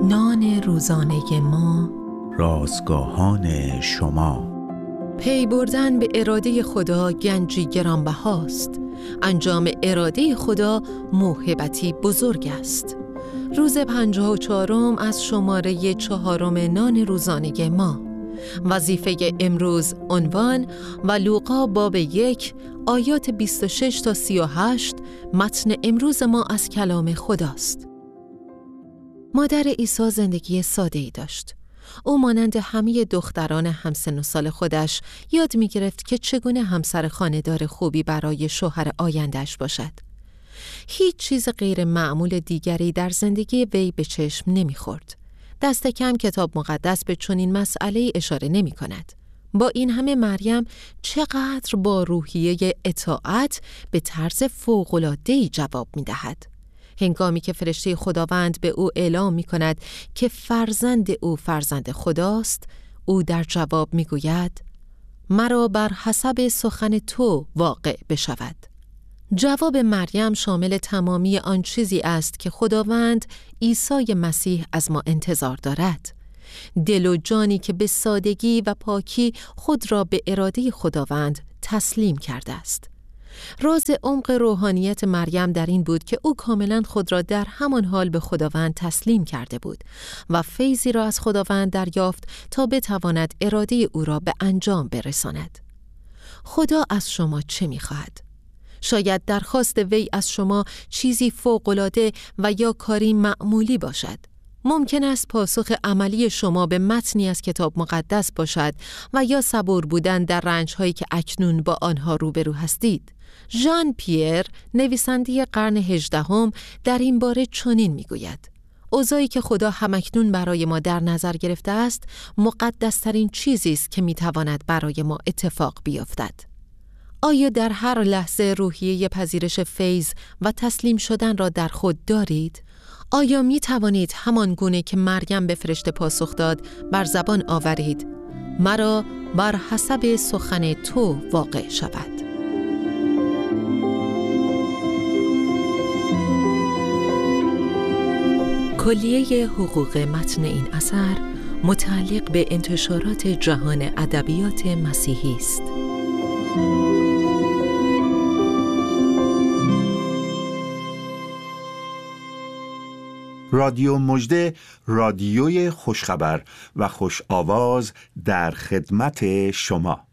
نان روزانه ما، رازگاهان شما. پی بردن به اراده خدا گنجی گرانبهاست. انجام اراده خدا موهبتی بزرگ است. روز 54 از شماره 4 نان روزانه ما. وظیفه امروز، عنوان و لوقا باب 1 آیات 26 تا 38. متن امروز ما از کلام خداست. مادر عیسی زندگی ساده‌ای داشت. او مانند همه دختران همسن و سال خودش یاد می گرفت که چگونه همسر خانه‌دار خوبی برای شوهر آینده‌اش باشد. هیچ چیز غیر معمول دیگری در زندگی وی به چشم نمی خورد. دست کم کتاب مقدس به چنین مسئله اشاره نمی کند. با این همه مریم چقدر با روحیه اطاعت به طرز فوق‌العاده‌ای جواب می دهد. هنگامی که فرشته خداوند به او اعلام می کند که فرزند او فرزند خداست، او در جواب می گوید مرا بر حسب سخن تو واقع بشود. جواب مریم شامل تمامی آن چیزی است که خداوند عیسی مسیح از ما انتظار دارد. دل و جانی که به سادگی و پاکی خود را به اراده خداوند تسلیم کرده است. راز عمق روحانیت مریم در این بود که او کاملا خود را در همان حال به خداوند تسلیم کرده بود و فیضی را از خداوند دریافت تا بتواند اراده او را به انجام برساند. خدا از شما چه می‌خواهد؟ شاید درخواست وی از شما چیزی فوق‌العاده و یا کاری معمولی باشد. ممکن است پاسخ عملی شما به متنی از کتاب مقدس باشد و یا صبور بودن در رنج‌هایی که اکنون با آنها روبرو هستید. ژان پیر، نویسنده قرن 18 در این باره چنین میگوید: اوضاعی که خدا همکنون برای ما در نظر گرفته است، مقدس‌ترین چیزی است که میتواند برای ما اتفاق بیفتد. آیا در هر لحظه روحیه پذیرش فیض و تسلیم شدن را در خود دارید؟ آیا می توانید همان گونه که مریم به فرشته پاسخ داد بر زبان آورید مرا بر حسب سخن تو واقع شود؟ کلیه حقوق متن این اثر متعلق به انتشارات جهان ادبیات مسیحی است. رادیو مژده، رادیوی خوشخبر و خوش آواز در خدمت شما.